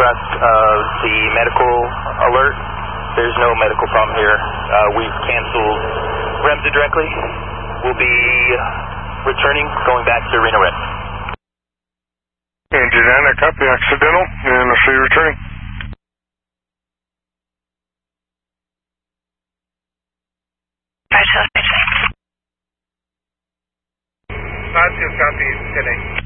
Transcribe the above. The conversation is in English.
request the medical alert. There's no medical problem here. We've canceled REMSA directly. We'll be returning, going back to Reno Red. Indiana, copy, accidental, and I'll see you returning. Not 2, copy, 10-8.